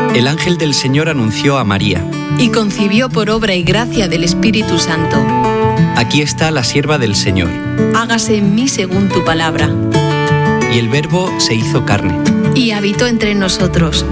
El ángel del Señor anunció a María. Y concibió por obra y gracia del Espíritu Santo. Aquí está la sierva del Señor. Hágase en mí según tu palabra. Y el Verbo se hizo carne. Y habitó entre nosotros.